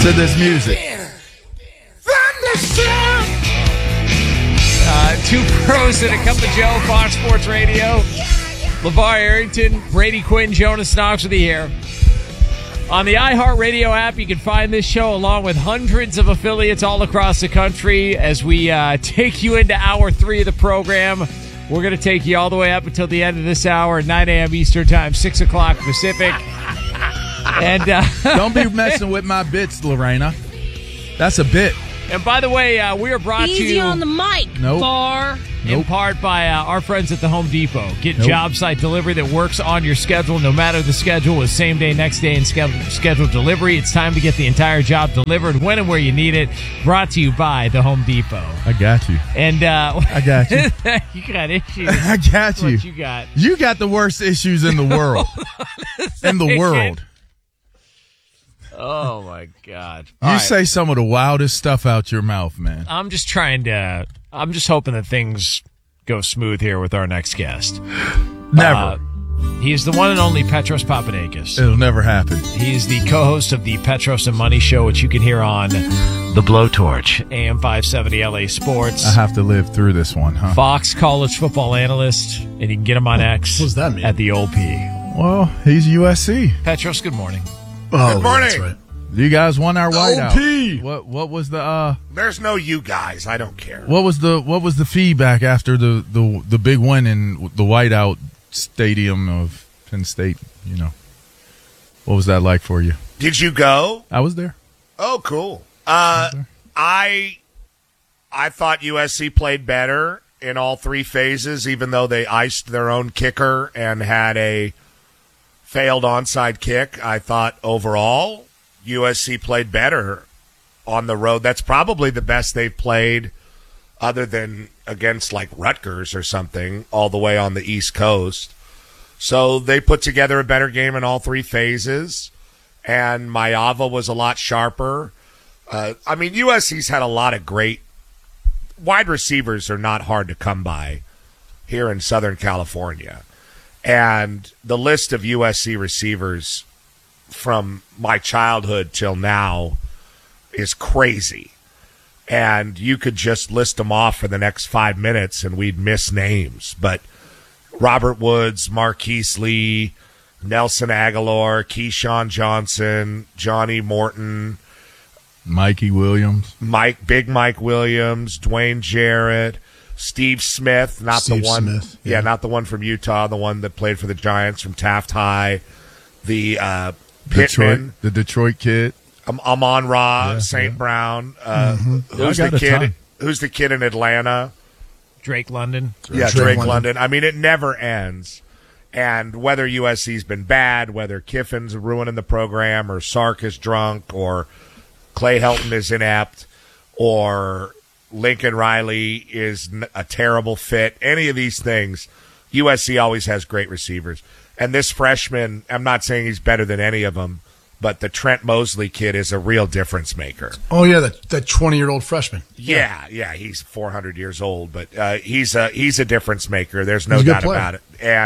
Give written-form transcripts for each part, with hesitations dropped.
to this music. Two pros and a cup of Joe, Fox Sports Radio. LeVar Arrington, Brady Quinn, Jonas Knox with you here. On the iHeartRadio app, you can find this show along with hundreds of affiliates all across the country as we take you into hour 3 of the program. We're going to take you all the way up until the end of this hour, 9 a.m. Eastern Time, 6 o'clock Pacific. And Don't be messing with my bits, Lorena. That's a bit. And by the way, we are brought to Easy you on the mic, Bar. in part by our friends at the Home Depot. Get job site delivery that works on your schedule, no matter the schedule, with same day, next day, and scheduled delivery. It's time to get the entire job delivered when and where you need it. Brought to you by the Home Depot. I got you. And I got you. You got issues. I got you. What you got? You got the worst issues in the world. In the world. Oh, my God. You say some of the wildest stuff out your mouth, man. I'm just hoping that things go smooth here with our next guest. Never. He is the one and only Petros Papadakis. It'll never happen. He is the co-host of the Petros and Money Show, which you can hear on The Blowtorch, AM 570 LA Sports. I have to live through this one, huh? Fox college football analyst, and you can get him on X. What does that mean? At the OP. Well, he's USC. Petros, good morning. Oh, Good morning. That's right. You guys won our whiteout. OP. What was the There's no you guys. I don't care. what was the feedback after the big win in the whiteout stadium of Penn State? You know, what was that like for you? Did you go? I was there. Oh, cool. I thought USC played better in all 3 phases, even though they iced their own kicker and had a failed onside kick. I thought overall USC played better on the road. That's probably the best they've played other than against like Rutgers or something all the way on the East Coast. So they put together a better game in all 3 phases, and Mayava was a lot sharper. USC's had a lot of great wide receivers are not hard to come by here in Southern California. And the list of USC receivers from my childhood till now is crazy. And you could just list them off for the next 5 minutes and we'd miss names. But Robert Woods, Marquise Lee, Nelson Aguilar, Keyshawn Johnson, Johnny Morton, Mikey Williams, Big Mike Williams, Dwayne Jarrett, Steve Smith, not the one from Utah, the one that played for the Giants from Taft High, the Pittman, the Detroit kid, Amon-Ra, St. Brown, who's the kid in Atlanta? Drake London. Yeah, Drake London. I mean, it never ends. And whether USC's been bad, whether Kiffin's ruining the program, or Sark is drunk, or Clay Helton is inept, or Lincoln Riley is a terrible fit, any of these things, USC always has great receivers. And this freshman, I'm not saying he's better than any of them, but the Trent Mosley kid is a real difference maker. Oh, yeah, that 20-year-old freshman. Yeah, he's 400 years old, but he's a difference maker. There's no doubt about it.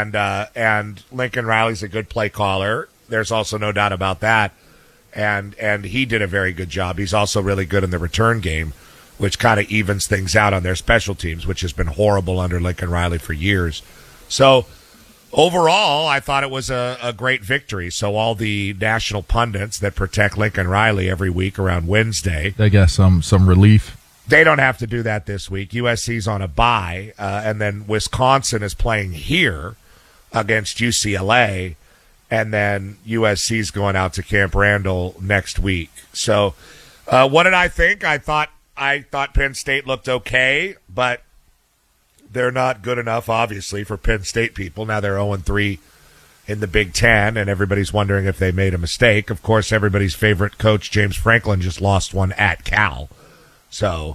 And Lincoln Riley's a good play caller. There's also no doubt about that. And he did a very good job. He's also really good in the return game, which kind of evens things out on their special teams, which has been horrible under Lincoln Riley for years. So overall, I thought it was a great victory. So all the national pundits that protect Lincoln Riley every week around Wednesday, they got some relief. They don't have to do that this week. USC's on a bye, and then Wisconsin is playing here against UCLA, and then USC's going out to Camp Randall next week. So what did I think? I thought Penn State looked okay, but they're not good enough, obviously, for Penn State people. Now they're 0-3 in the Big Ten, and everybody's wondering if they made a mistake. Of course, everybody's favorite coach, James Franklin, just lost one at Cal. So,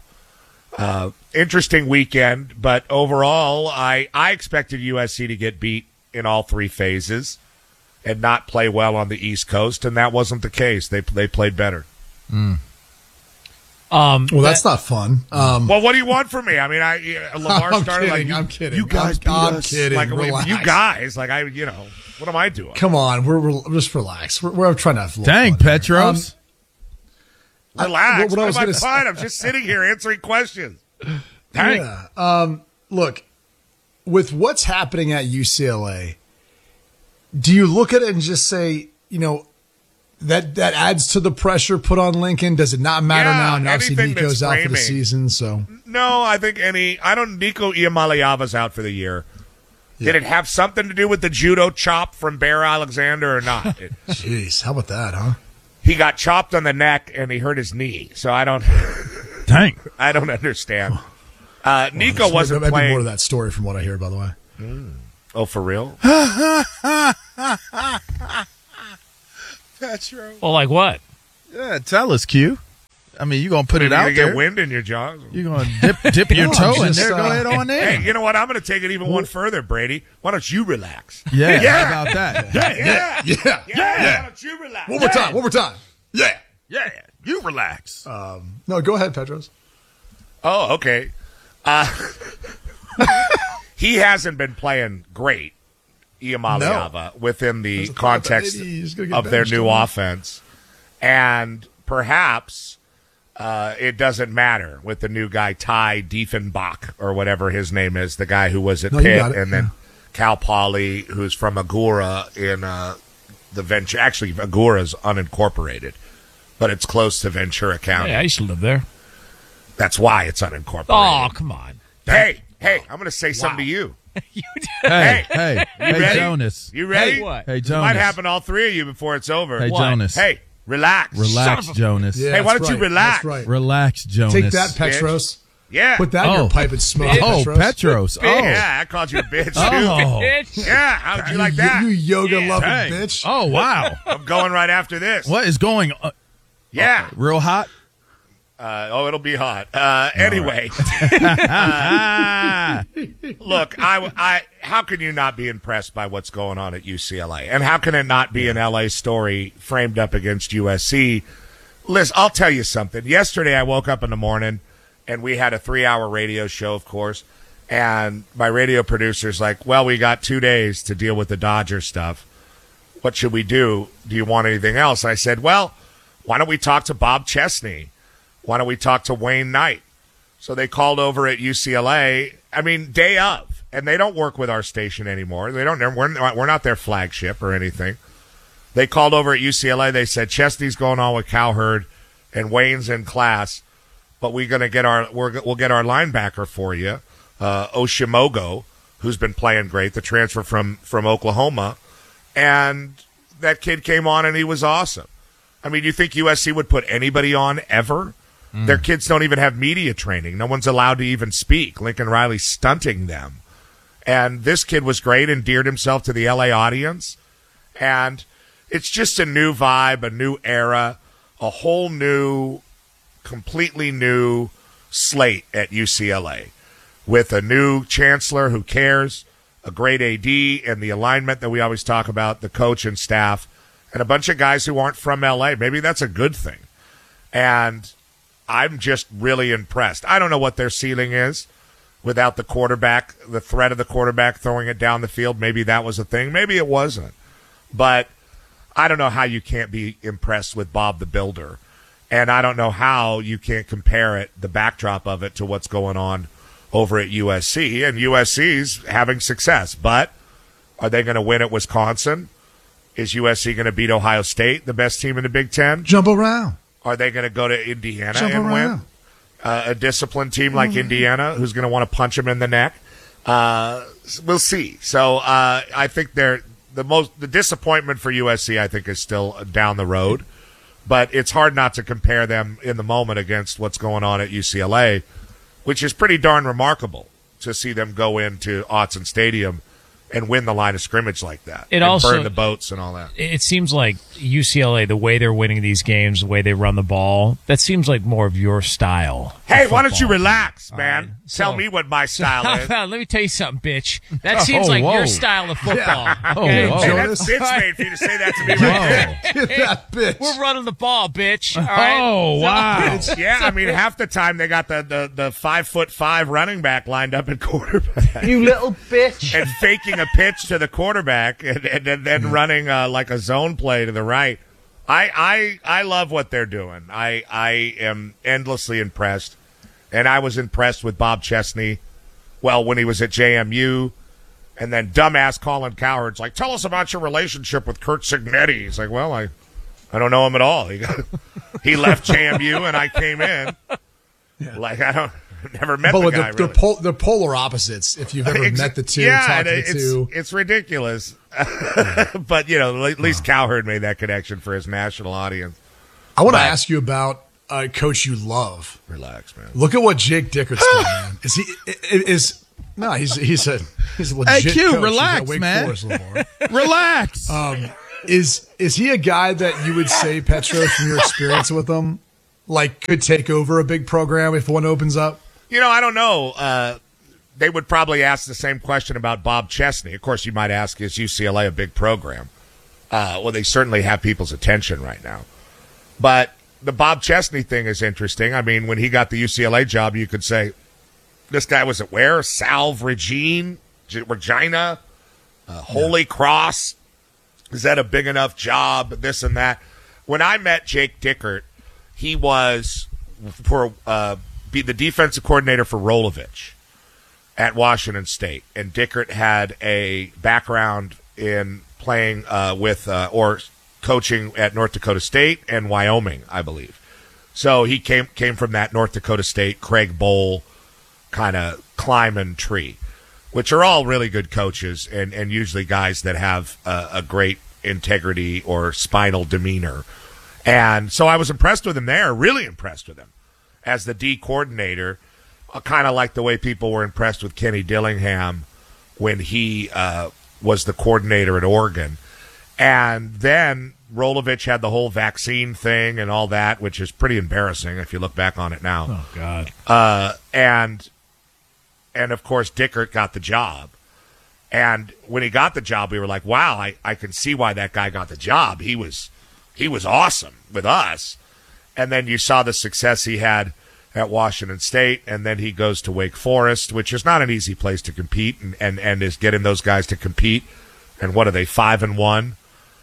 interesting weekend. But overall, I expected USC to get beat in all 3 phases and not play well on the East Coast, and that wasn't the case. They played better. Well, that's not fun. Well, what do you want from me? I mean, Lamar started I'm kidding. You guys beat I'm us. kidding. Like, Relax. you guys, like what am I doing? Come on, we're just relax. We're trying to have a little Dang, fun here. Petros. Relax. what I was I'm gonna fine. I'm just sitting here answering questions. Yeah. Look, with what's happening at UCLA, do you look at it and just say, that adds to the pressure put on Lincoln? Does it not matter now? And obviously anything Nico's that's out for the framing. season, so. No, I think Nico Iamaleava's out for the year. Did it have something to do with the judo chop from Bear Alexander or not? Jeez, how about that, huh? He got chopped on the neck and he hurt his knee. So I don't understand. Nico wasn't There might be playing. more to that story from what I hear, by the way. Oh, for real? Petro. Well, like what? Yeah, tell us, Q. I mean, you gonna put it You're out gonna there. get wind in your jaws. You're gonna dip your No, toe I'm in just, there. Go ahead on in. Hey, you know what? I'm going to take it even one further, Brady. Why don't you relax? Yeah, Yeah. how about that? Yeah. Yeah. Why don't you relax? One more time. Yeah. Yeah, you relax. No, go ahead, Petros. Oh, okay. He hasn't been playing great, Iamaleava, within the context He's gonna get of their benched, new isn't he? offense. And perhaps it doesn't matter with the new guy, Ty Diefenbach, or whatever his name is, the guy who was at No, you Pitt, got it. and then Cal Poly, who's from Agura in the Ventura. Actually, Agura's unincorporated, but it's close to Ventura County. Hey, I used to live there. That's why it's unincorporated. Oh, come on. Hey, I'm going to say something to you. You did. Hey, ready? Jonas. You ready? Hey, what? Hey, It Jonas. might happen to all three of you before it's over. Hey, What? Jonas. Hey, relax. Relax, Son of a- Jonas. Yeah, Hey, why that's don't you right. relax? That's right. Relax, Jonas. Take that, Petros. Yeah. Put that in your pipe and smoke, Oh, Petros. Petros. Oh. Yeah, I called you a bitch, too. Oh. Bitch. Yeah, how would you like that? You yoga-loving Dang. bitch. Oh, wow. I'm going right after this. What is going on? Yeah. Real hot? It'll be hot. Anyway, look, how can you not be impressed by what's going on at UCLA? And how can it not be an LA story framed up against USC? Liz, I'll tell you something. Yesterday I woke up in the morning and we had a 3-hour radio show, of course. And my radio producer's like, well, we got 2 days to deal with the Dodger stuff. What should we do? Do you want anything else? I said, well, why don't we talk to Bob Chesney? Why don't we talk to Wayne Knight? So they called over at UCLA, day of, and they don't work with our station anymore. We're not their flagship or anything. They called over at UCLA. They said, Chesney's going on with Cowherd and Wayne's in class, but we'll get our linebacker for you, Oshimogo, who's been playing great, the transfer from Oklahoma. And that kid came on and he was awesome. You think USC would put anybody on ever? Their kids don't even have media training. No one's allowed to even speak. Lincoln Riley's stunting them. And this kid was great, endeared himself to the LA audience. And it's just a new vibe, a new era, a whole new, completely new slate at UCLA with a new chancellor who cares, a great AD, and the alignment that we always talk about, the coach and staff, and a bunch of guys who aren't from LA. Maybe that's a good thing. And I'm just really impressed. I don't know what their ceiling is without the quarterback, the threat of the quarterback throwing it down the field. Maybe that was a thing. Maybe it wasn't. But I don't know how you can't be impressed with Bob the Builder. And I don't know how you can't compare it, the backdrop of it, to what's going on over at USC. And USC's having success. But are they going to win at Wisconsin? Is USC going to beat Ohio State, the best team in the Big Ten? Jump around. Are they going to go to Indiana Jump and around. win? A disciplined team like Indiana who's going to want to punch them in the neck? We'll see. So I think the disappointment for USC, I think, is still down the road. But it's hard not to compare them in the moment against what's going on at UCLA, which is pretty darn remarkable to see them go into Autzen Stadium and win the line of scrimmage like that. It and also burn the boats and all that. It seems like UCLA, the way they're winning these games, the way they run the ball, that seems like more of your style. Hey, of why don't you football. relax, man? right. Tell So- me what my style is. Let me tell you something, bitch. That seems Oh, like whoa. your style of football. Oh, okay? whoa. Hey, Jonas. that's bitch made for you to say that to me right there. Whoa. Get that bitch. We're running the ball, bitch. All right? Oh, wow. Yeah, half the time they got the 5'5" running back lined up at quarterback You little bitch. and faking a pitch to the quarterback and then running like a zone play to the right. I love what they're doing. I am endlessly impressed, and I was impressed with Bob Chesney. Well, when he was at JMU, and then dumbass Colin Cowherd's like, tell us about your relationship with Curt Cignetti. He's like, well, I don't know him at all. He left JMU, and I came in. Yeah. Like never met the guy. They're polar opposites. If you've ever met the two, talked to the two, it's ridiculous. But at least Cowherd made that connection for his national audience. I want to ask you about a coach you love. Relax, man. Look at what Jake Dickert's doing, man. He's a legit hey, Q, coach. relax, man. Relax. Is he a guy that you would say, Petros, from your experience with him, like could take over a big program if one opens up? I don't know. They would probably ask the same question about Bob Chesney. Of course, you might ask, is UCLA a big program? Well, they certainly have people's attention right now. But the Bob Chesney thing is interesting. I mean, when he got the UCLA job, you could say, this guy was at where? Salve Regina? Holy Cross? Is that a big enough job? This and that. When I met Jake Dickert, he was be the defensive coordinator for Rolovich at Washington State, and Dickert had a background in playing or coaching at North Dakota State and Wyoming, I believe. So he came from that North Dakota State Craig Bowl kind of climbing tree, which are all really good coaches and usually guys that have a great integrity or spinal demeanor. And so I was impressed with him there, really impressed with him as the D coordinator, kind of like the way people were impressed with Kenny Dillingham when he was the coordinator at Oregon. And then Rolovich had the whole vaccine thing and all that, which is pretty embarrassing if you look back on it now. Oh, God. And of course, Dickert got the job. And when he got the job, we were like, wow, I can see why that guy got the job. He was awesome with us. And then you saw the success he had at Washington State, and then he goes to Wake Forest, which is not an easy place to compete, and is getting those guys to compete. And what are they, 5-1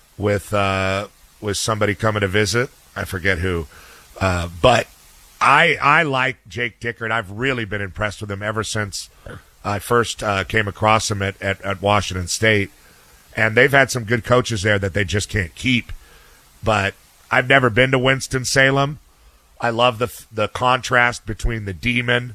with somebody coming to visit? I forget who. But I like Jake Dickert. I've really been impressed with him ever since I first came across him at Washington State. And they've had some good coaches there that they just can't keep. But I've never been to Winston-Salem. I love the contrast between the deacon,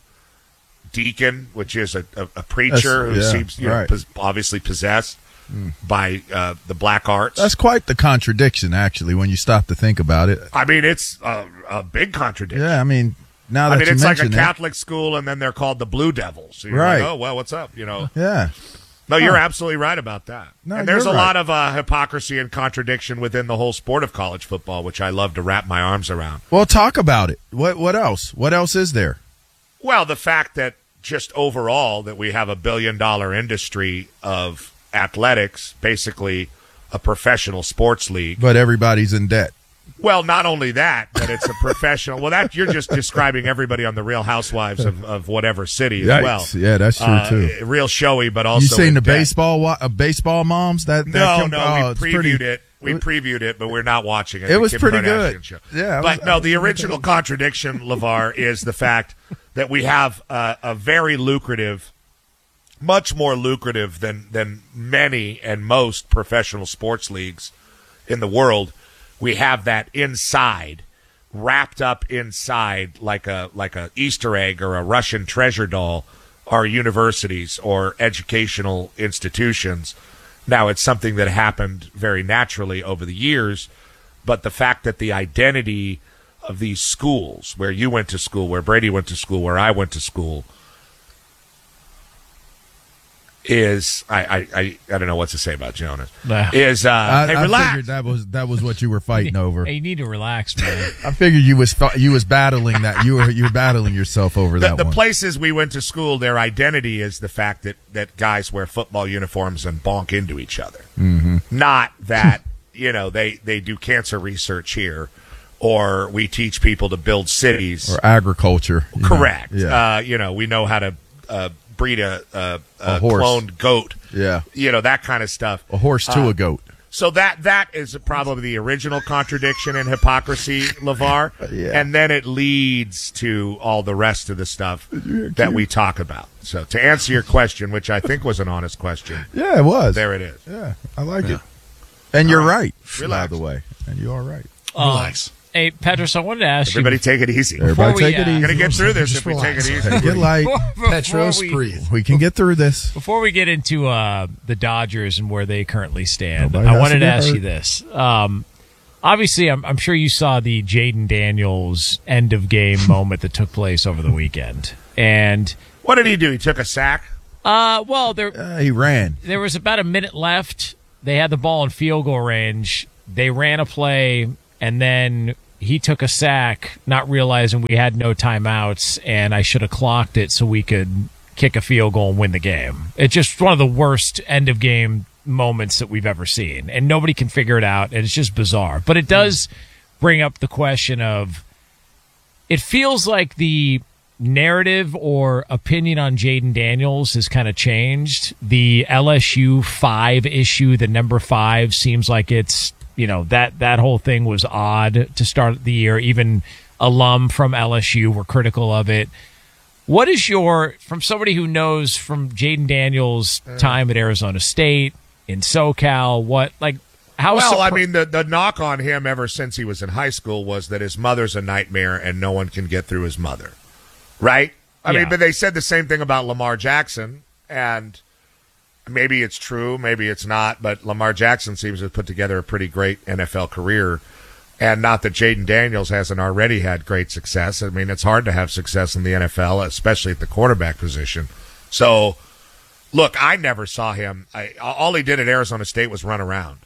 which is a preacher who seems obviously possessed by the black arts. That's quite the contradiction, actually, when you stop to think about it. I mean, it's a big contradiction. Yeah, I mean, now that it's like a Catholic school, and then they're called the Blue Devils. So you're right. like, oh, well, what's up? Yeah. No, you're absolutely right about that. No, and there's a right. lot of hypocrisy and contradiction within the whole sport of college football, which I love to wrap my arms around. Well, talk about it. What else? What else is there? Well, the fact that just overall that we have $1 billion industry of athletics, basically a professional sports league. But everybody's in debt. Well, not only that, but it's a professional. Well, that you're just describing everybody on the Real Housewives of whatever city as well. Yeah, that's true too. Real showy, but also you seen the debt. baseball moms? We previewed it. We previewed it, but we're not watching it. It was Kim pretty Kardashian good. Show. Yeah, but the original contradiction, LeVar, is the fact that we have a very lucrative, much more lucrative than many and most professional sports leagues in the world. We have that inside, wrapped up inside like a Easter egg or a Russian treasure doll, are universities or educational institutions. Now, it's something that happened very naturally over the years, but the fact that the identity of these schools, where you went to school, where Brady went to school, where I went to school, is I don't know what to say about Jonas. Is hey, relax. I figured that was what you were fighting over. Hey, you need to relax, man. I figured you was battling that. You were battling yourself over that. The one. places we went to school, their identity is the fact that guys wear football uniforms and bonk into each other. Mm-hmm. Not that they do cancer research here, or we teach people to build cities or agriculture. Correct. Yeah. We know how to breed a horse. cloned goat. Yeah. That kind of stuff. A horse to a goat. So that is probably the original contradiction and hypocrisy, LeVar. Yeah. And then it leads to all the rest of the stuff that we talk about. So to answer your question, which I think was an honest question. Yeah, it was. There it is. Yeah, I like it. And you're right, Relax. by the way. And you are right. Relax. Hey, Petros, I wanted to ask Everybody take it easy. Everybody we, take it uh, easy. We're going to get through this Just if we take it relax. easy. Take it light. Petros, we- breathe. We can get through this. Before we get into the Dodgers and where they currently stand, Nobody I has wanted to to get ask hurt. you this. Obviously, I'm sure you saw the Jaden Daniels end of game moment that took place over the weekend. And, What did he do? He took a sack? well, there He ran. was about a minute left. They had the ball in field goal range. They ran a play, and then he took a sack, not realizing we had no timeouts, and I should have clocked it so we could kick a field goal and win the game. It's just one of the worst end-of-game moments that we've ever seen, and nobody can figure it out, and it's just bizarre. But it does bring up the question of, it feels like the narrative or opinion on Jaden Daniels has kind of changed. The LSU 5 issue, the number 5, seems like it's, that whole thing was odd to start the year. Even alum from LSU were critical of it. What is from somebody who knows from Jaden Daniels' time at Arizona State, in SoCal, The knock on him ever since he was in high school was that his mother's a nightmare and no one can get through his mother. Right? I mean, but they said the same thing about Lamar Jackson, and maybe it's true, maybe it's not, but Lamar Jackson seems to have put together a pretty great NFL career, and not that Jaden Daniels hasn't already had great success. I mean, it's hard to have success in the NFL, especially at the quarterback position. So, look, I never saw him. All he did at Arizona State was run around.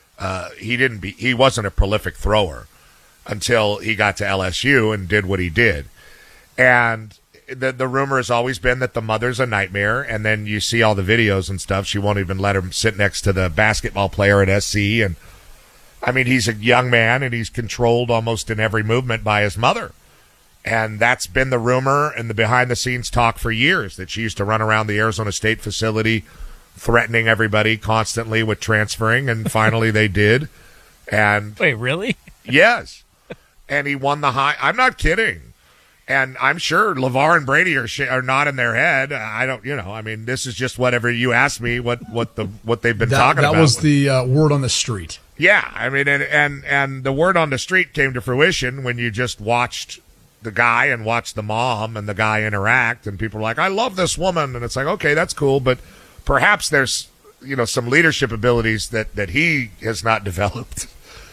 He wasn't a prolific thrower until he got to LSU and did what he did. And the rumor has always been that the mother's a nightmare, and then you see all the videos and stuff. She won't even let him sit next to the basketball player at SC. And, I mean, he's a young man, and he's controlled almost in every movement by his mother. And that's been the rumor and the behind-the-scenes talk for years, that she used to run around the Arizona State facility threatening everybody constantly with transferring, and finally they did. And Wait, really? yes. And he won the high. I'm not kidding. And I'm sure LeVar and Brady are nodding their head. I don't, I mean, this is just whatever you asked me, what they've been talking about. That was the word on the street. Yeah, I mean, and the word on the street came to fruition when you just watched the guy and watched the mom and the guy interact, and people are like, I love this woman. And it's like, okay, that's cool, but perhaps there's, some leadership abilities that he has not developed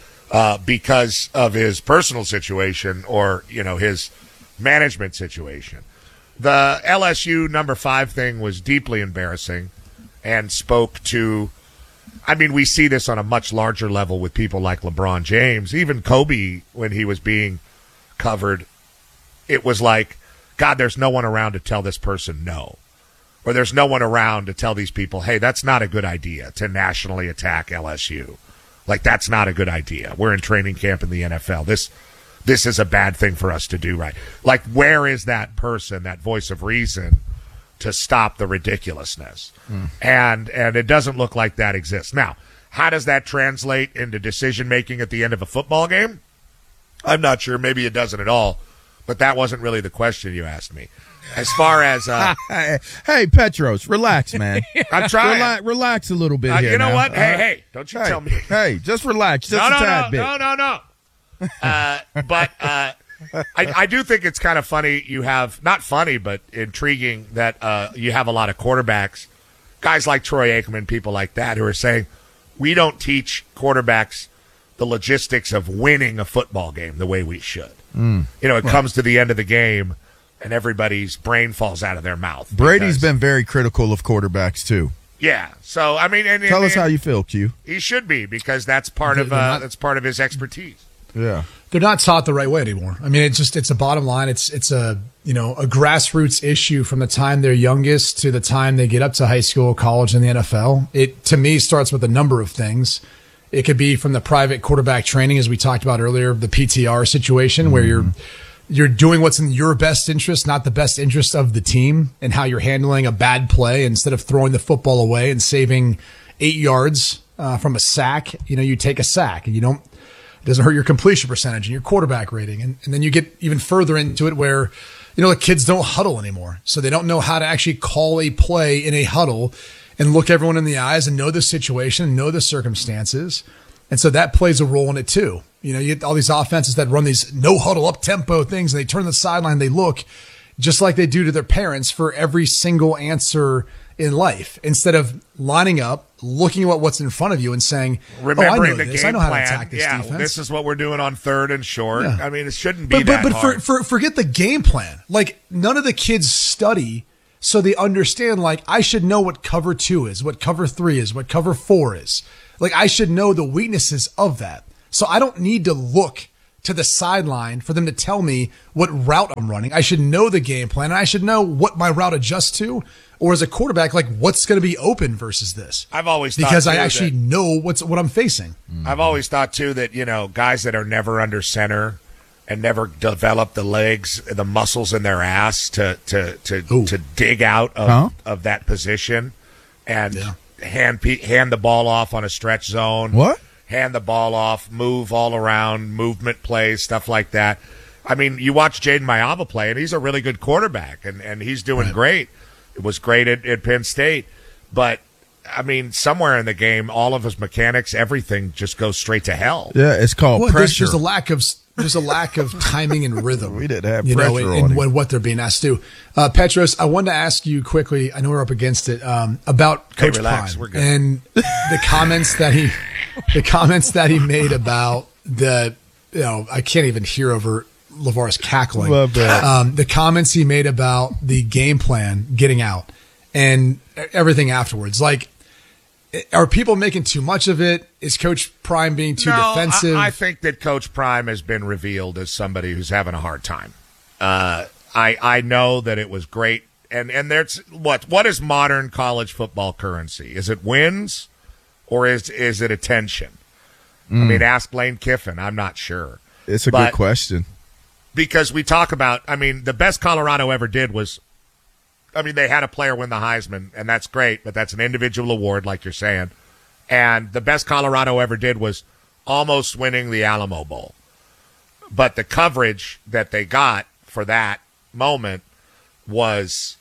because of his personal situation or, his management situation. The LSU number 5 thing was deeply embarrassing and spoke to, I mean, we see this on a much larger level with people like LeBron James. Even Kobe, when he was being covered, it was like, God, there's no one around to tell this person no. Or there's no one around to tell these people, hey, that's not a good idea to nationally attack LSU. Like, that's not a good idea. We're in training camp in the NFL. This is a bad thing for us to do, right? Like, where is that person, that voice of reason, to stop the ridiculousness? And it doesn't look like that exists. Now, how does that translate into decision-making at the end of a football game? I'm not sure. Maybe it doesn't at all. But that wasn't really the question you asked me. As far as hey, Petros, relax, man. I'm trying. Relax a little bit here. You know now. what? Hey, don't you tell me. Hey, just relax, just a tad bit. No. But I do think it's kind of funny. You have not funny, but intriguing that you have a lot of quarterbacks, guys like Troy Aikman, people like that, who are saying we don't teach quarterbacks the logistics of winning a football game the way we should. It comes to the end of the game, and everybody's brain falls out of their mouth. Brady's been very critical of quarterbacks too. Yeah. So I mean, tell us how you feel, Q. He should be, because that's part of his expertise. Yeah. They're not taught the right way anymore. I mean, it's a bottom line. It's a grassroots issue from the time they're youngest to the time they get up to high school, college, and the NFL. It, to me, starts with a number of things. It could be from the private quarterback training, as we talked about earlier, the PTR situation, where you're doing what's in your best interest, not the best interest of the team, and how you're handling a bad play instead of throwing the football away and saving 8 yards from a sack. You take a sack and it doesn't hurt your completion percentage and your quarterback rating. And then you get even further into it where, the kids don't huddle anymore. So they don't know how to actually call a play in a huddle and look everyone in the eyes and know the situation, know the circumstances. And so that plays a role in it too. You get all these offenses that run these no huddle up tempo things and they turn the sideline. They look just like they do to their parents for every single answer in life, instead of lining up, looking at what's in front of you and saying, remembering I know the this. game I know how plan. to attack this defense. This is what we're doing on 3rd and short. Yeah. I mean, it shouldn't be that hard. But forget the game plan. Like, none of the kids study so they understand, like, I should know what cover 2 is, what cover 3 is, what cover 4 is. Like, I should know the weaknesses of that. So I don't need to look to the sideline for them to tell me what route I'm running. I should know the game plan, and I should know what my route adjusts to, or as a quarterback, like what's going to be open versus this. I've always thought because I actually know what I'm facing. I've always thought too that guys that are never under center and never develop the legs, the muscles in their ass to dig out of that position and hand the ball off on a stretch zone. What? Hand the ball off, move all around, movement plays, stuff like that. I mean, you watch Jaden Mayava play, and he's a really good quarterback, and he's doing great. It was great at Penn State. But, I mean, somewhere in the game, all of his mechanics, everything just goes straight to hell. Yeah, it's called pressure. There's a lack of timing and rhythm. We didn't have pressure on in what they're being asked to do. Petros, I wanted to ask you quickly, I know we're up against it, about Coach relax, Prime we're good. and the comments that he made about I can't even hear over LeVar's cackling. Love that. The comments he made about the game plan getting out and everything afterwards. Like, are people making too much of it? Is Coach Prime being too defensive? I think that Coach Prime has been revealed as somebody who's having a hard time. I know that it was great. And there's what is modern college football currency? Is it wins or is it attention? I mean, ask Lane Kiffin. I'm not sure. It's a good question. Because we talk about, the best Colorado ever did was, they had a player win the Heisman, and that's great, but that's an individual award, like you're saying. And the best Colorado ever did was almost winning the Alamo Bowl. But the coverage that they got for that moment was,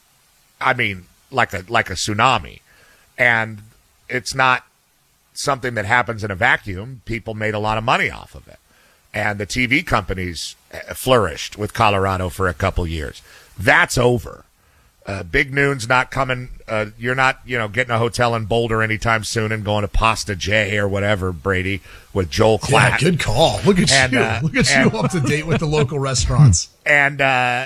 like a tsunami. And it's not something that happens in a vacuum. People made a lot of money off of it. And the TV companies flourished with Colorado for a couple years. That's over. Big Noon's not coming. You're not, getting a hotel in Boulder anytime soon and going to Pasta J or whatever, Brady, with Joel Klatt. Yeah, good call. Look at you. Look at you up to date with the local restaurants. And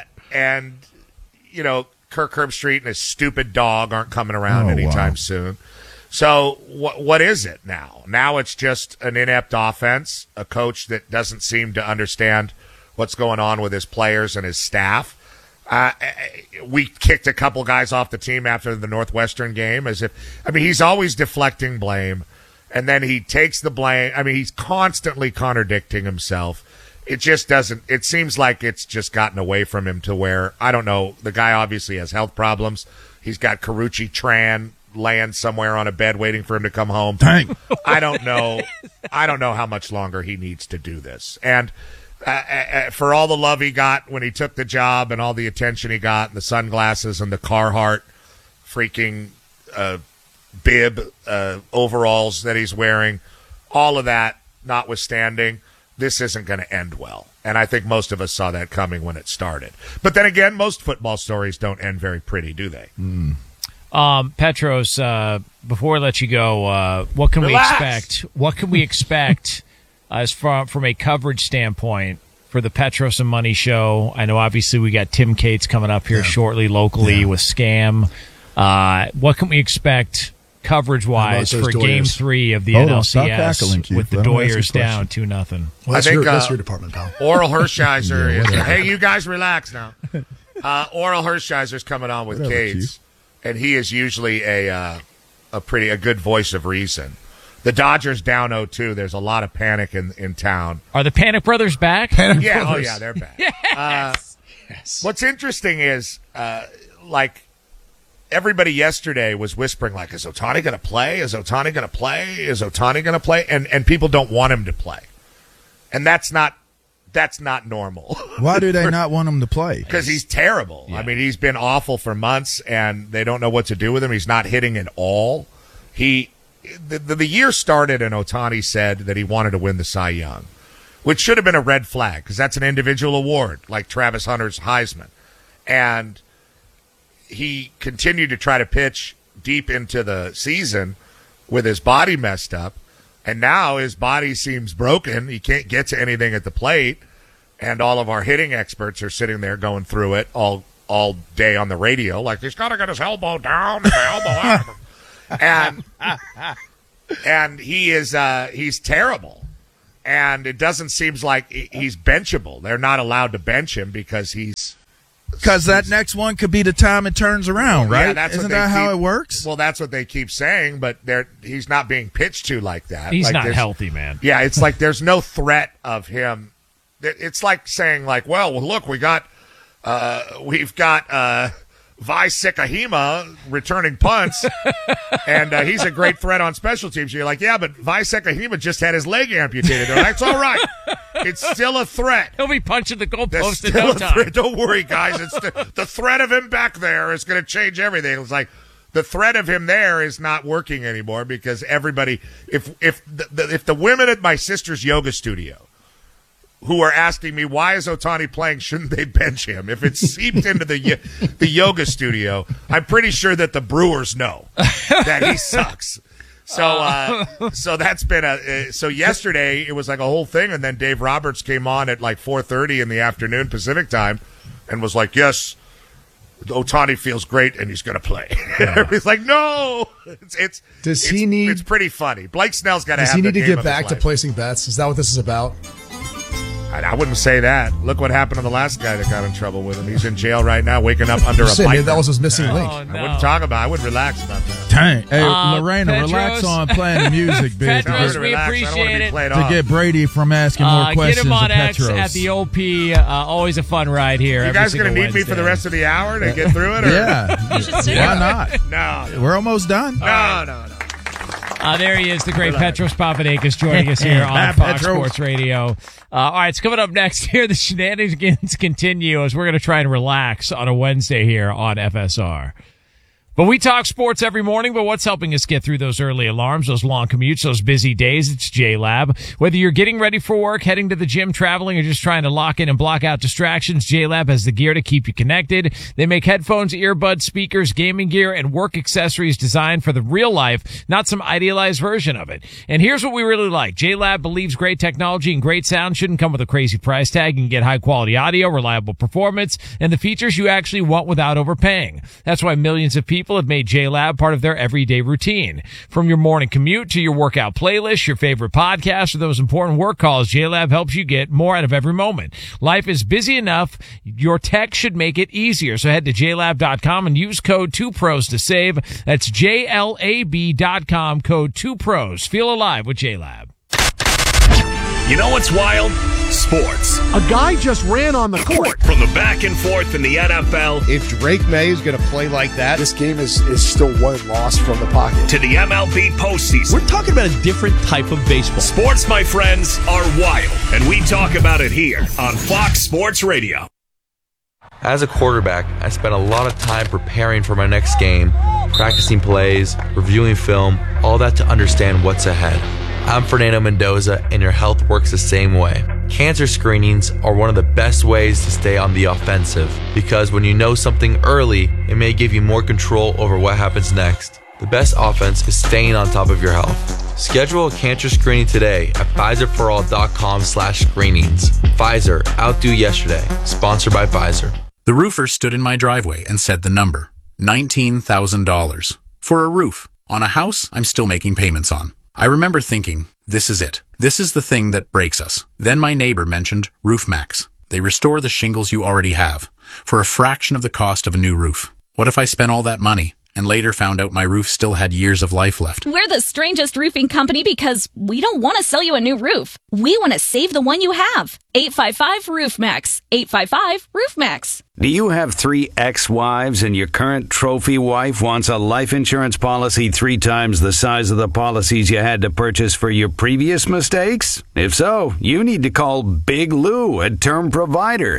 Kirk Herbstreit and his stupid dog aren't coming around anytime soon. So what is it now? Now it's just an inept offense, a coach that doesn't seem to understand what's going on with his players and his staff. We kicked a couple guys off the team after the Northwestern game he's always deflecting blame, and then he takes the blame. He's constantly contradicting himself. It just doesn't – it seems like it's just gotten away from him to where, I don't know, the guy obviously has health problems. He's got Karuchi Tran laying somewhere on a bed waiting for him to come home. Dang. I don't know how much longer he needs to do this. And for all the love he got when he took the job and all the attention he got and the sunglasses and the Carhartt freaking bib overalls that he's wearing, all of that notwithstanding, this isn't going to end well. And I think most of us saw that coming when it started. But then again, most football stories don't end very pretty, do they? Petros, before I let you go, what can we expect? What can we expect as from a coverage standpoint for the Petros and Money show? I know obviously we got Tim Cates coming up here shortly locally with Scam. What can we expect coverage-wise for Game 3 of the NLCS with the Doyers down 2-0? Well, that's your department, pal. Oral Hershiser hey, you guys relax now. Oral Hershiser's coming on with Cates, and he is usually a good voice of reason. The Dodgers down 0-2. There's a lot of panic in town. Are the Panic Brothers back? Brothers. Oh yeah, they're back. Yes. What's interesting is everybody yesterday was whispering, like, is Ohtani going to play? Is Ohtani going to play? Is Ohtani going to play? And people don't want him to play. And that's not normal. Why do they not want him to play? Because he's terrible. Yeah. I mean, he's been awful for months, and they don't know what to do with him. He's not hitting at all. The year started, and Ohtani said that he wanted to win the Cy Young, which should have been a red flag because that's an individual award, like Travis Hunter's Heisman. And he continued to try to pitch deep into the season with his body messed up. And now his body seems broken. He can't get to anything at the plate. And all of our hitting experts are sitting there going through it all day on the radio. Like, he's got to get his elbow down and the elbow out. And he is he's terrible. And it doesn't seem like he's benchable. They're not allowed to bench him because that next one could be the time it turns around, right? Yeah, Isn't that how it works? Well, that's what they keep saying, but he's not being pitched to like that. He's like not healthy, man. Yeah, it's like there's no threat of him. It's like saying, like, well, look, we've got Vi Sekahima returning punts, and he's a great threat on special teams. You're like, yeah, but Vi Sekahima just had his leg amputated. That's all right. It's still a threat. He'll be punching the goalpost in no time. Don't worry, guys. It's the threat of him back there is going to change everything. It's like the threat of him there is not working anymore because everybody. If the women at my sister's yoga studio who are asking me why is Ohtani playing, shouldn't they bench him? If it's seeped into the yoga studio, I'm pretty sure that the Brewers know that he sucks. So that's been so yesterday it was like a whole thing, and then Dave Roberts came on at like 4:30 in the afternoon Pacific time and was like, yes, Ohtani feels great and he's going to play. Yeah. He's like, no. It's pretty funny. Blake Snell's got to have the game of his life. Does he need to get back to placing bets? Is that what this is about? I wouldn't say that. Look what happened to the last guy that got in trouble with him. He's in jail right now, waking up under a bike. Maybe that was his missing link. No. I wouldn't talk about it. I would relax about that. Dang. Hey, Lorena, Petros, relax on playing the music, bitch. Petros, we appreciate it. To get Brady from asking more questions get him on of X Petros. at the OP. Always a fun ride here. You guys going to need me for the rest of the hour to get through it? Or? Yeah. You should Why not? No. We're almost done. No. There he is, the great Petros Papadakis joining us here on Fox Sports Radio. All right, it's coming up next here. The shenanigans continue as we're going to try and relax on a Wednesday here on FSR. But we talk sports every morning, but what's helping us get through those early alarms, those long commutes, those busy days? It's JLab. Whether you're getting ready for work, heading to the gym, traveling, or just trying to lock in and block out distractions, JLab has the gear to keep you connected. They make headphones, earbuds, speakers, gaming gear, and work accessories designed for the real life, not some idealized version of it. And here's what we really like. JLab believes great technology and great sound shouldn't come with a crazy price tag. You can get high-quality audio, reliable performance, and the features you actually want without overpaying. That's why millions of people have made JLab part of their everyday routine. From your morning commute to your workout playlist, your favorite podcast, or those important work calls, JLab helps you get more out of every moment. Life is busy enough. Your tech should make it easier. So head to JLab.com and use code 2pros to save. That's JLAB.com, code 2pros. Feel alive with JLab. You know what's wild? Sports. A guy just ran on the court. From the back and forth in the NFL. If Drake May is going to play like that, this game is still one loss from the pocket. To the MLB postseason. We're talking about a different type of baseball. Sports, my friends, are wild. And we talk about it here on Fox Sports Radio. As a quarterback, I spent a lot of time preparing for my next game, practicing plays, reviewing film, all that to understand what's ahead. I'm Fernando Mendoza, and your health works the same way. Cancer screenings are one of the best ways to stay on the offensive, because when you know something early, it may give you more control over what happens next. The best offense is staying on top of your health. Schedule a cancer screening today at PfizerForAll.com/screenings. Pfizer, outdo yesterday. Sponsored by Pfizer. The roofer stood in my driveway and said the number, $19,000. For a roof on a house I'm still making payments on. I remember thinking, this is it. This is the thing that breaks us. Then my neighbor mentioned RoofMax. They restore the shingles you already have for a fraction of the cost of a new roof. What if I spent all that money and later found out my roof still had years of life left? We're the strangest roofing company because we don't want to sell you a new roof. We want to save the one you have. 855-ROOF-MAX. 855-ROOF-MAX. Do you have 3 ex-wives and your current trophy wife wants a life insurance policy 3 times the size of the policies you had to purchase for your previous mistakes? If so, you need to call Big Lou at Term Provider,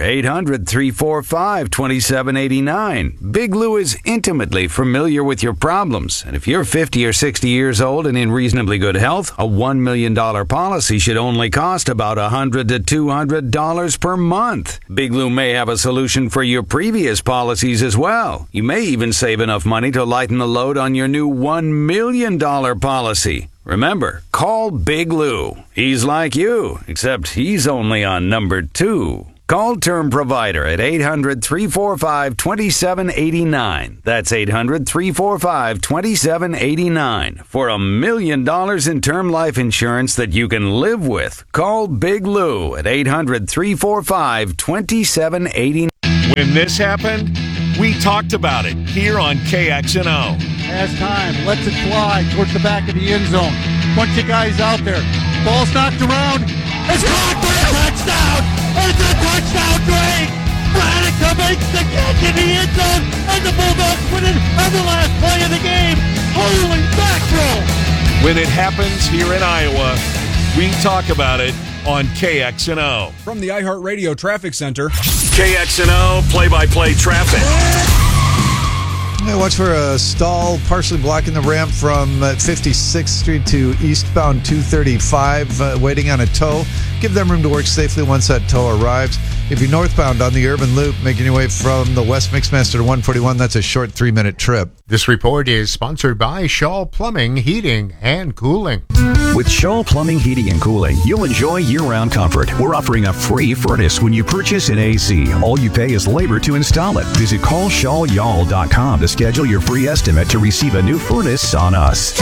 800-345-2789. Big Lou is intimately familiar with your problems, and if you're 50 or 60 years old and in reasonably good health, a $1 million policy should only cost about $100 to $200 per month. Big Lou may have a solution for your previous policies as well. You may even save enough money to lighten the load on your new $1 million policy. Remember, call Big Lou. He's like you, except he's only on number 2. Call Term Provider at 800-345-2789. That's 800-345-2789 for $1 million in term life insurance that you can live with. Call Big Lou at 800-345-2789. When this happened, we talked about it here on KXNO. Has time, lets it fly towards the back of the end zone. Bunch of guys out there. Ball's knocked around. It's caught for a touchdown. It's a touchdown, Drake. Pranica makes the catch in the end zone, and the Bulldogs win it on the last play of the game. Holy mackerel! When it happens here in Iowa, we talk about it on KXNO. From the iHeartRadio Traffic Center. KXNO play-by-play traffic. Watch for a stall partially blocking the ramp from 56th Street to eastbound 235, waiting on a tow. Give them room to work safely once that tow arrives. If you're northbound on the Urban Loop, making your way from the West Mixmaster to 141, that's a short 3-minute trip. This report is sponsored by Shaw Plumbing, Heating, and Cooling. With Shaw Plumbing, Heating, and Cooling, you'll enjoy year-round comfort. We're offering a free furnace when you purchase an AC. All you pay is labor to install it. Visit callshawyall.com to schedule your free estimate to receive a new furnace on us.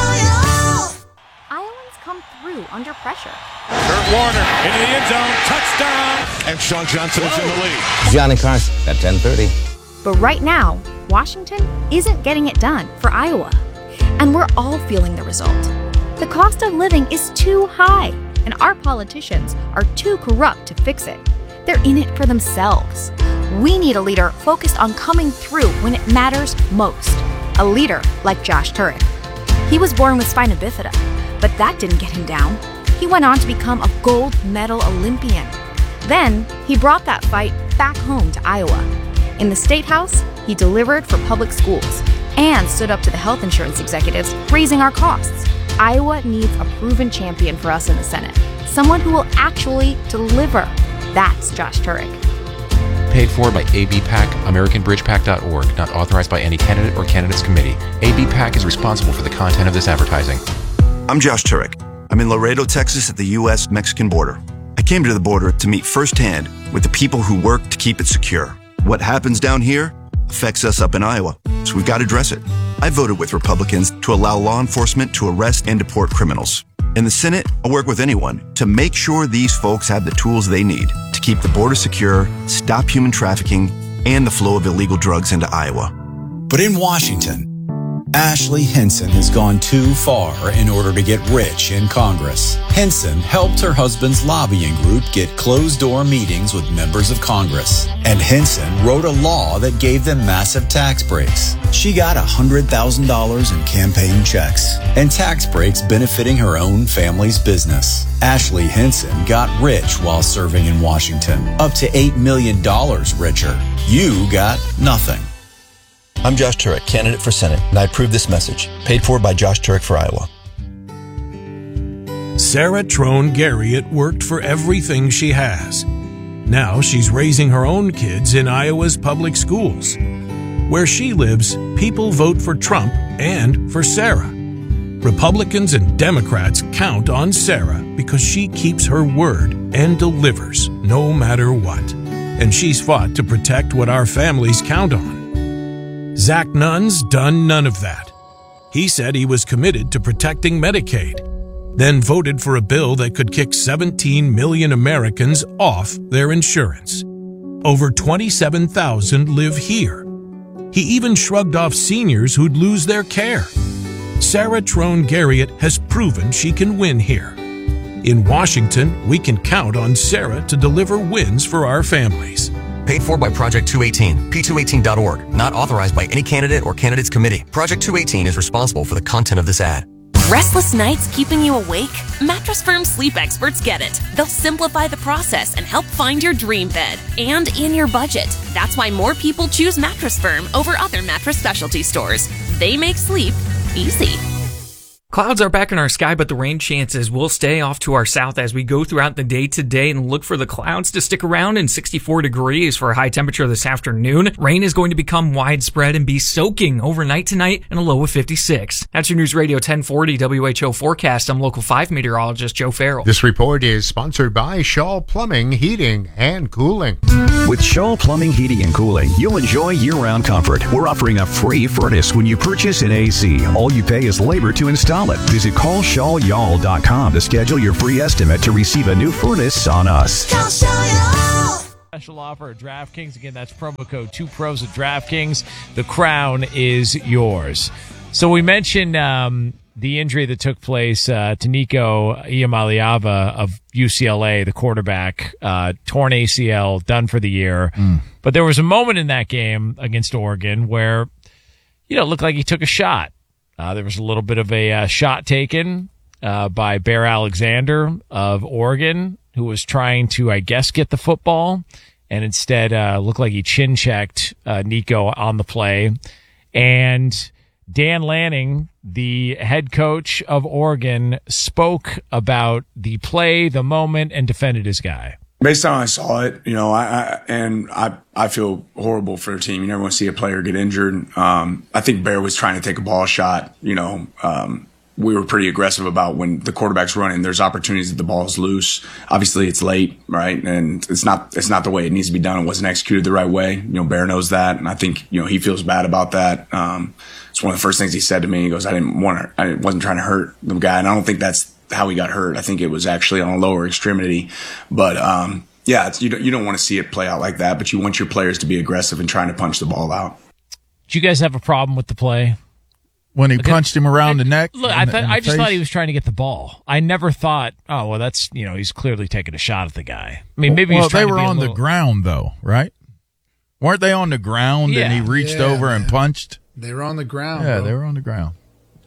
Iowans come through under pressure. Kurt Warner into the end zone, touchdown, and Sean Johnson is in the lead. Johnny Carson at 10:30. But right now, Washington isn't getting it done for Iowa. And we're all feeling the result. The cost of living is too high, and our politicians are too corrupt to fix it. They're in it for themselves. We need a leader focused on coming through when it matters most. A leader like Josh Turek. He was born with spina bifida, but that didn't get him down. He went on to become a gold medal Olympian. Then, he brought that fight back home to Iowa. In the State House, he delivered for public schools and stood up to the health insurance executives, raising our costs. Iowa needs a proven champion for us in the Senate. Someone who will actually deliver. That's Josh Turek. Paid for by ABPAC, AmericanBridgePAC.org, not authorized by any candidate or candidates committee. ABPAC is responsible for the content of this advertising. I'm Josh Turek. I'm in Laredo, Texas at the U.S.-Mexican border. I came to the border to meet firsthand with the people who work to keep it secure. What happens down here affects us up in Iowa, so we've got to address it. I voted with Republicans to allow law enforcement to arrest and deport criminals. In the Senate, I'll work with anyone to make sure these folks have the tools they need to keep the border secure, stop human trafficking, and the flow of illegal drugs into Iowa. But in Washington, Ashley Hinson has gone too far in order to get rich in Congress. Hinson helped her husband's lobbying group get closed-door meetings with members of Congress. And Hinson wrote a law that gave them massive tax breaks. She got $100,000 in campaign checks and tax breaks benefiting her own family's business. Ashley Hinson got rich while serving in Washington, up to $8 million richer. You got nothing. I'm Josh Turek, candidate for Senate, and I approve this message. Paid for by Josh Turek for Iowa. Sarah Trone Garriott worked for everything she has. Now she's raising her own kids in Iowa's public schools. Where she lives, people vote for Trump and for Sarah. Republicans and Democrats count on Sarah because she keeps her word and delivers no matter what. And she's fought to protect what our families count on. Zach Nunn's done none of that. He said he was committed to protecting Medicaid, then voted for a bill that could kick 17 million Americans off their insurance. Over 27,000 live here. He even shrugged off seniors who'd lose their care. Sarah Trone Garriott has proven she can win here. In Washington, we can count on Sarah to deliver wins for our families. Paid for by Project 218, p218.org. Not authorized by any candidate or candidates committee. Project 218 is responsible for the content of this ad. Restless nights keeping you awake? Mattress Firm sleep experts get it. They'll simplify the process and help find your dream bed and in your budget. That's why more people choose Mattress Firm over other mattress specialty stores. They make sleep easy. Clouds are back in our sky, but the rain chances will stay off to our south as we go throughout the day today, and look for the clouds to stick around in 64 degrees for a high temperature this afternoon. Rain is going to become widespread and be soaking overnight tonight and a low of 56. That's your News Radio 1040 WHO forecast. I'm Local 5 meteorologist Joe Farrell. This report is sponsored by Shaw Plumbing, Heating, and Cooling. With Shaw Plumbing, Heating, and Cooling, you'll enjoy year-round comfort. We're offering a free furnace when you purchase an AC. All you pay is labor to install it. Visit callshawyall.com to schedule your free estimate to receive a new furnace on us. Special offer at DraftKings. Again, that's promo code 2pros at DraftKings. The crown is yours. So we mentioned the injury that took place to Nico Iamaleava of UCLA, the quarterback, torn ACL, done for the year. But there was a moment in that game against Oregon where, it looked like he took a shot. There was a little bit of a shot taken by Bear Alexander of Oregon, who was trying to, I guess, get the football, and instead looked like he chin-checked Nico on the play. And Dan Lanning, the head coach of Oregon, spoke about the play, the moment, and defended his guy. Based on how I saw it, I feel horrible for the team. You never want to see a player get injured. I think Bear was trying to take a ball shot. We were pretty aggressive about when the quarterback's running. There's opportunities that the ball is loose. Obviously, it's late, right? And it's not the way it needs to be done. It wasn't executed the right way. Bear knows that, and I think he feels bad about that. It's one of the first things he said to me. He goes, I wasn't trying to hurt the guy, and I don't think that's how he got hurt. I think it was actually on a lower extremity. But you don't want to see it play out like that, but you want your players to be aggressive and trying to punch the ball out. Do you guys have a problem with the play? When he punched him around the neck? Look, I just thought he was trying to get the ball. I never thought, that's, he's clearly taking a shot at the guy. I mean, maybe he's trying to be they were on the ground, though, right? Weren't they on the ground and he reached over and punched? They were on the ground. Yeah, bro. They were on the ground.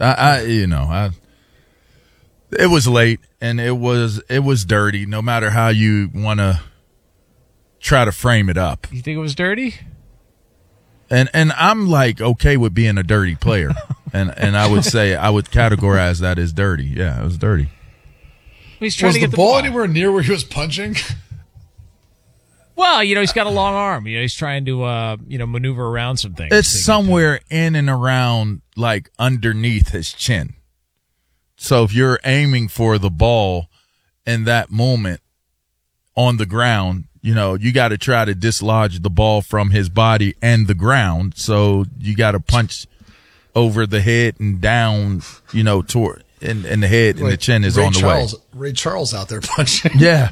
It was late, and it was dirty, no matter how you want to try to frame it up. You think it was dirty? And I'm okay with being a dirty player. and I would say I would categorize that as dirty. Yeah, it was dirty. He's trying to get the ball anywhere near where he was punching? Well, he's got a long arm. He's trying to maneuver around some things. It's somewhere in and around underneath his chin. So if you're aiming for the ball in that moment on the ground, you got to try to dislodge the ball from his body and the ground. So you got to punch over the head and down, toward and the head and the chin is on the way. Ray Charles out there punching. Yeah.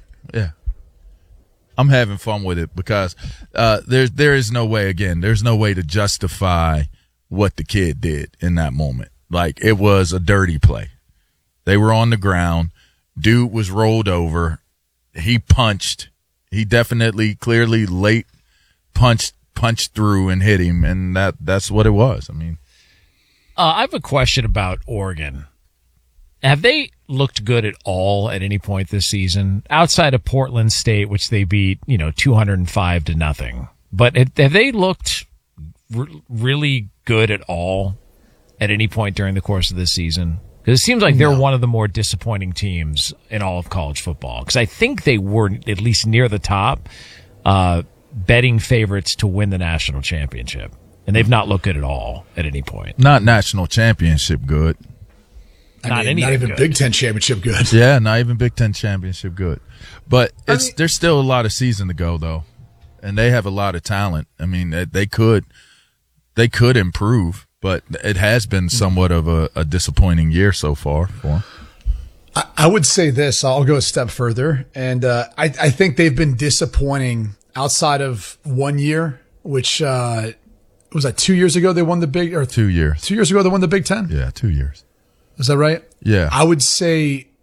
I'm having fun with it because there is no way, again, there's no way to justify what the kid did in that moment. It was a dirty play. They were on the ground. Dude was rolled over. He punched. He definitely, clearly late punched through and hit him, and that's what it was. I mean, I have a question about Oregon. Have they looked good at all at any point this season outside of Portland State, which they beat 205-0? But have they looked really good at all at any point during the course of this season? Because it seems like they're one of the more disappointing teams in all of college football. Because I think they were at least near the top, betting favorites to win the national championship. And they've not looked good at all at any point. Not national championship good. Not even good. Big Ten championship good. Yeah, not even Big Ten championship good. But there's still a lot of season to go, though. And they have a lot of talent. I mean, they could improve. But it has been somewhat of a disappointing year so far for them. I would say this. I'll go a step further. And I think they've been disappointing outside of 1 year, which was that 2 years ago they won the Big – 2 years. 2 years ago they won the Big Ten? Yeah, 2 years. Is that right? Yeah. I would say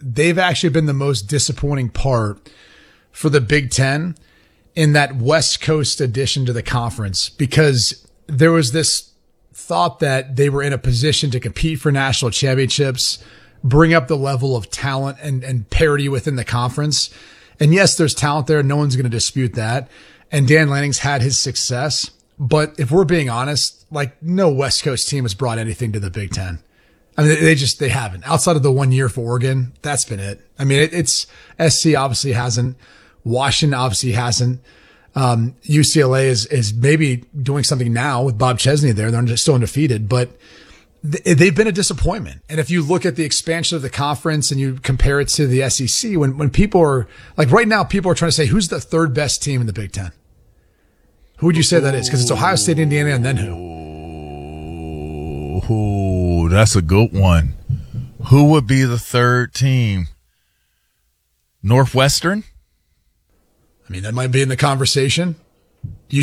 they've actually been the most disappointing part for the Big Ten in that West Coast addition to the conference, because there was this thought that they were in a position to compete for national championships, bring up the level of talent and parity within the conference. And yes, there's talent there. No one's going to dispute that. And Dan Lanning's had his success. But if we're being honest, like, no West Coast team has brought anything to the Big Ten. I mean, they haven't. Outside of the 1 year for Oregon, that's been it. I mean, it's SC obviously hasn't. Washington obviously hasn't. UCLA is maybe doing something now with Bob Chesney there. They're still undefeated, but they've been a disappointment. And if you look at the expansion of the conference and you compare it to the SEC, when people are like, right now, people are trying to say, who's the third best team in the Big Ten? Who would you say that is? Because it's Ohio State, Indiana, and then who? Ooh, that's a good one. Who would be the third team? Northwestern? I mean, that might be in the conversation.